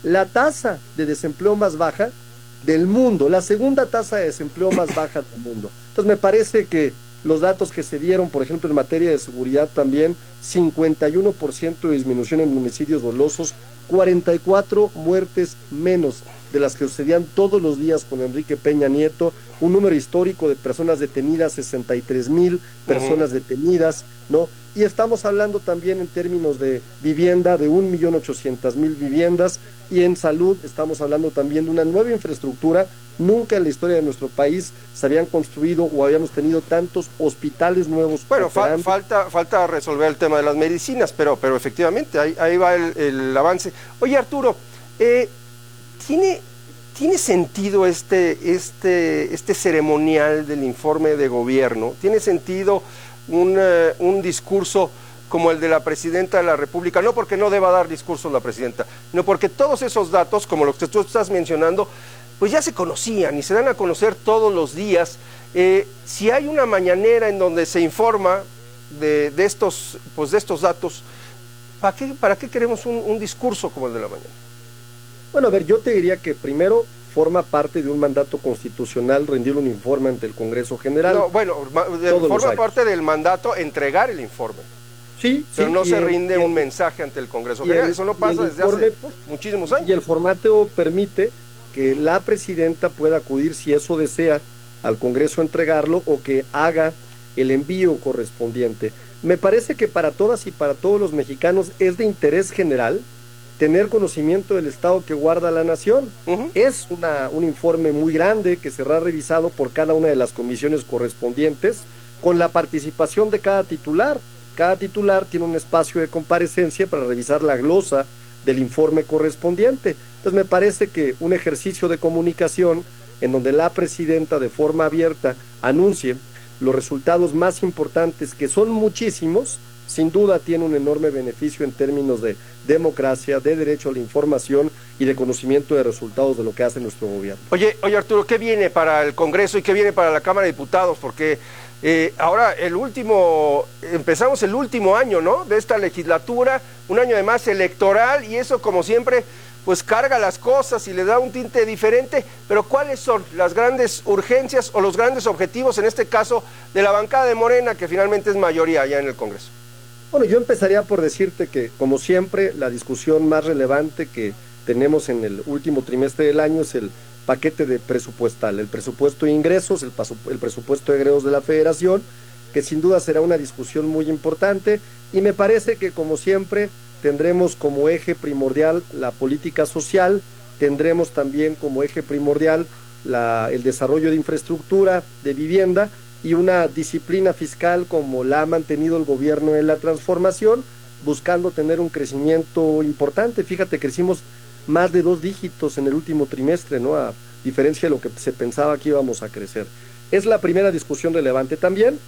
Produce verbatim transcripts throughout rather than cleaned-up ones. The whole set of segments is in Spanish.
la tasa de desempleo más baja del mundo, la segunda tasa de desempleo más baja del mundo. Entonces me parece que los datos que se dieron, por ejemplo, en materia de seguridad también, cincuenta y uno por ciento de disminución en homicidios dolosos, cuarenta y cuatro muertes menos de las que sucedían todos los días con Enrique Peña Nieto, un número histórico de personas detenidas, sesenta y tres mil personas uh-huh. detenidas, ¿no? Y estamos hablando también en términos de vivienda, de un millón ochocientas mil viviendas, y en salud estamos hablando también de una nueva infraestructura. Nunca en la historia de nuestro país se habían construido o habíamos tenido tantos hospitales nuevos. Bueno, fa falta falta resolver el tema de las medicinas, pero, pero efectivamente ahí, ahí va el, el avance. Oye, Arturo, eh, ¿tiene, ¿tiene sentido este, este, este ceremonial del informe de gobierno? ¿Tiene sentido un, uh, un discurso como el de la presidenta de la República? No porque no deba dar discursos la presidenta, sino porque todos esos datos, como los que tú estás mencionando, pues ya se conocían y se dan a conocer todos los días. Eh, si hay una mañanera en donde se informa de, de, estos, pues de estos datos, ¿para qué, para qué queremos un, un discurso como el de la mañana? Bueno, a ver, yo te diría que primero forma parte de un mandato constitucional rendir un informe ante el Congreso General. No, bueno, forma parte del mandato entregar el informe. Sí, pero sí, no se el, rinde el, un mensaje ante el Congreso General. El, Eso no pasa desde informe, hace muchísimos años. Y el formato permite que la presidenta pueda acudir, si eso desea, al Congreso a entregarlo o que haga el envío correspondiente. Me parece que para todas y para todos los mexicanos es de interés general tener conocimiento del estado que guarda la nación. Uh-huh. Es una, un informe muy grande que será revisado por cada una de las comisiones correspondientes con la participación de cada titular. Cada titular tiene un espacio de comparecencia para revisar la glosa del informe correspondiente. Entonces me parece que un ejercicio de comunicación en donde la presidenta de forma abierta anuncie los resultados más importantes, que son muchísimos, sin duda tiene un enorme beneficio en términos de democracia, de derecho a la información y de conocimiento de resultados de lo que hace nuestro gobierno. Oye, oye Arturo, ¿qué viene para el Congreso y qué viene para la Cámara de Diputados? Porque eh, ahora el último, empezamos el último año, ¿no?, de esta legislatura, un año además electoral, y eso como siempre pues carga las cosas y le da un tinte diferente, pero ¿cuáles son las grandes urgencias o los grandes objetivos, en este caso, de la bancada de Morena, que finalmente es mayoría allá en el Congreso? Bueno, yo empezaría por decirte que, como siempre, la discusión más relevante que tenemos en el último trimestre del año es el paquete de presupuestal, el presupuesto de ingresos, el, el presupuesto de egresos de la Federación, que sin duda será una discusión muy importante, y me parece que, como siempre, tendremos como eje primordial la política social, tendremos también como eje primordial la, el desarrollo de infraestructura, de vivienda, y una disciplina fiscal como la ha mantenido el gobierno en la transformación, buscando tener un crecimiento importante. Fíjate, crecimos más de dos dígitos en el último trimestre, ¿no?, a diferencia de lo que se pensaba que íbamos a crecer. Es la primera discusión relevante. También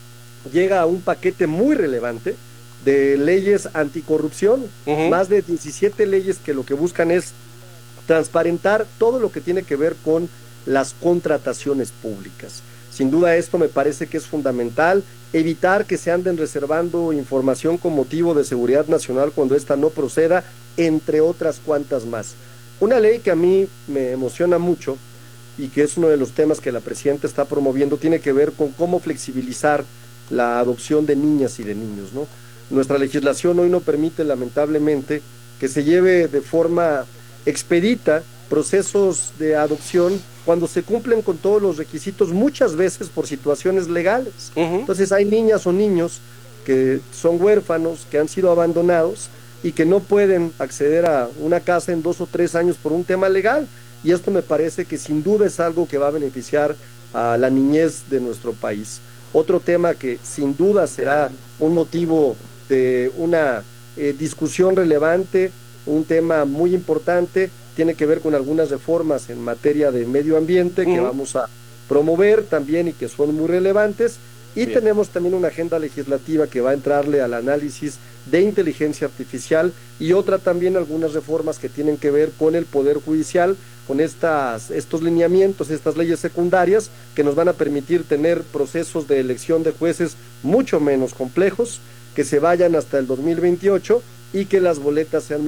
llega a un paquete muy relevante de leyes anticorrupción, uh-huh. más de diecisiete leyes que lo que buscan es transparentar todo lo que tiene que ver con las contrataciones públicas. Sin duda esto me parece que es fundamental, evitar que se anden reservando información con motivo de seguridad nacional cuando ésta no proceda, entre otras cuantas más. Una ley que a mí me emociona mucho y que es uno de los temas que la presidenta está promoviendo, tiene que ver con cómo flexibilizar la adopción de niñas y de niños, ¿no? Nuestra legislación hoy no permite, lamentablemente, que se lleve de forma expedita procesos de adopción cuando se cumplen con todos los requisitos, muchas veces por situaciones legales. Uh-huh. Entonces hay niñas o niños que son huérfanos, que han sido abandonados y que no pueden acceder a una casa en dos o tres años por un tema legal, y esto me parece que sin duda es algo que va a beneficiar a la niñez de nuestro país. Otro tema que sin duda será un motivo de una eh, discusión relevante, un tema muy importante, tiene que ver con algunas reformas en materia de medio ambiente que uh-huh. vamos a promover también y que son muy relevantes, y Bien. tenemos también una agenda legislativa que va a entrarle al análisis de inteligencia artificial, y otra también algunas reformas que tienen que ver con el Poder Judicial, con estas, estos lineamientos, estas leyes secundarias que nos van a permitir tener procesos de elección de jueces mucho menos complejos, que se vayan hasta el dos mil veintiocho y que las boletas sean